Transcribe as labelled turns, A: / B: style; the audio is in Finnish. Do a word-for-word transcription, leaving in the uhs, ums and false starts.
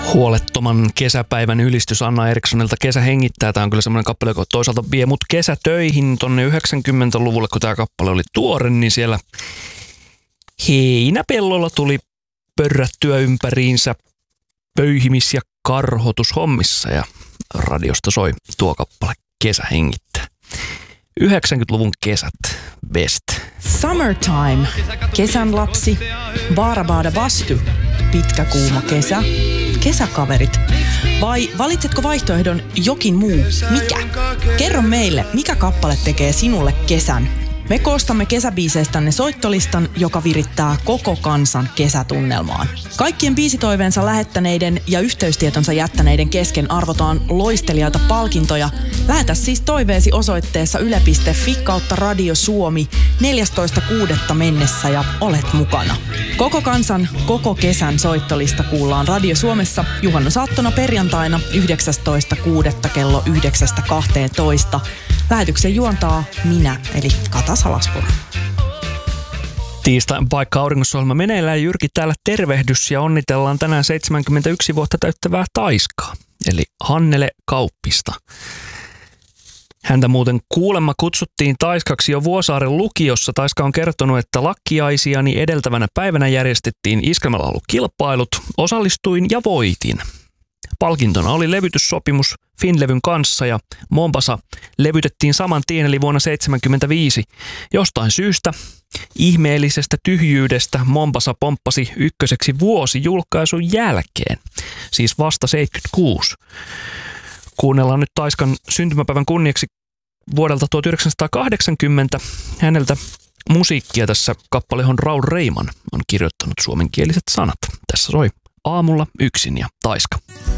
A: Huolettoman kesäpäivän ylistys Anna Erikssonilta Kesä hengittää. Tämä on kyllä semmoinen kappale, joka toisaalta vie mut kesätöihin tonne yhdeksänkymmentäluvulle, kun tämä kappale oli tuore, niin siellä heinäpellolla tuli pörrättyä ympäriinsä pöyhimis- ja karhotushommissa ja radiosta soi tuo kappale Kesä hengittää. yhdeksänkymmentäluvun kesät, best.
B: Summertime, kesän lapsi, baarabaada vastu, pitkä kuuma kesä, kesäkaverit. Vai valitsetko vaihtoehdon jokin muu? Mikä? Kerro meille, mikä kappale tekee sinulle kesän. Me koostamme kesäbiiseistänne soittolistan, joka virittää koko kansan kesätunnelmaan. Kaikkien biisitoiveensa lähettäneiden ja yhteystietonsa jättäneiden kesken arvotaan loistelijaita palkintoja. Lähetä siis toiveesi osoitteessa yle piste fi kautta Radio Suomi neljästoista kuudetta mennessä ja olet mukana. Koko kansan, koko kesän soittolista kuullaan Radio Suomessa juhannusaattona perjantaina yhdeksästoista kuudetta kello yhdeksästä kahteentoista. Lähetyksen juontaa minä, eli Kata Salaspuro.
A: Tiistain paikka auringossa-ohjelma meneillään. Jyrki täällä tervehdys ja onnitellaan tänään seitsemänkymmentäyksi vuotta täyttävää Taiskaa, eli Hannele Kauppista. Häntä muuten kuulemma kutsuttiin Taiskaksi jo Vuosaaren lukiossa. Taiska on kertonut, että lakkiaisiani edeltävänä päivänä järjestettiin iskelmälaulukilpailut. Osallistuin ja voitin. Palkintona oli levytyssopimus Finlevyn kanssa ja Mombasa levytettiin saman tien eli vuonna seitsemänkymmentäviisi. Jostain syystä, ihmeellisestä tyhjyydestä Mombasa pomppasi ykköseksi vuosi julkaisun jälkeen, siis vasta seitsemänkymmentäkuusi. Kuunnellaan nyt Taiskan syntymäpäivän kunniaksi vuodelta tuhatyhdeksänsataakahdeksankymmentä. Häneltä musiikkia tässä kappale on Raul Reiman on kirjoittanut suomenkieliset sanat. Tässä soi Aamulla yksin ja Taiska.